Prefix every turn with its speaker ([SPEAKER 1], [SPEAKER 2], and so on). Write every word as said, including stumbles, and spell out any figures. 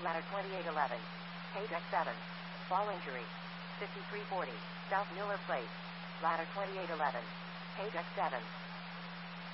[SPEAKER 1] ladder twenty-eight eleven, page X seven, fall injury, fifty-three forty, South Miller Place, ladder twenty-eight eleven, page X seven.